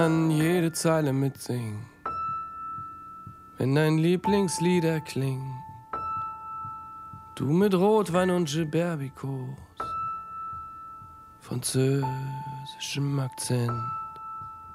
An jede Zeile mitsingen, wenn dein Lieblingslied erklingt. Du mit Rotwein und Geberbikos, französischem Akzent.